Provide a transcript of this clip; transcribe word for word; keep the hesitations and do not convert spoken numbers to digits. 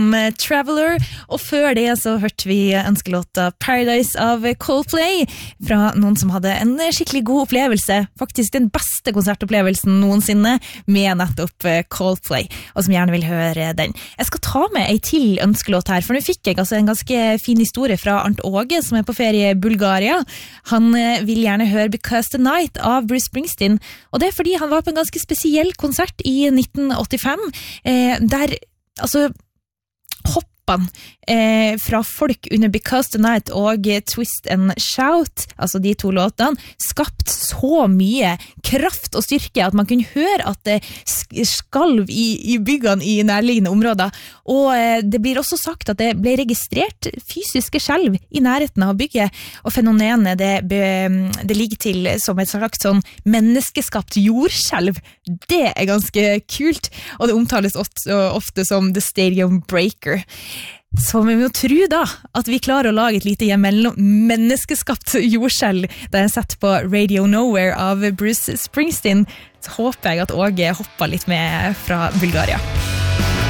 Traveler, og før det så hørte vi ønskelåta Paradise av Coldplay fra noen som hadde en skikkelig god opplevelse, faktisk den beste konsertopplevelsen noensinne med nettopp Coldplay, og som gjerne vil høre den. Jeg skal ta med ei til ønskelåt her, for nå fikk jeg altså en ganske fin historie fra Arnt Åge, som er på ferie i Bulgaria. Han vil gjerne høre Because the Night av Bruce Springsteen, og det er fordi han var på en ganske spesiell konsert i nitten åttifem, eh, der altså hoppan eh, fra folk under Because the Night og Twist and Shout, altså de to låtene, skapt så mye kraft og styrke at man kunne høre at det skalv i, i byggene i nærliggende områder, og eh, det blir også sagt at det ble registrert fysiske skjelv i nærheten av bygget, og fenomenet det, be, det ligger til som et slags sånn menneskeskapt jordskjelv. Det er ganske kult, og det omtales ofte, ofte som The Stadium Breaker. Så vi må tro da at vi klarer å lage et lite hjemme menneskeskapt jordskjelv da jeg setter på Radio Nowhere av Bruce Springsteen. Så håper jeg at Åge hopper litt med fra Bulgaria.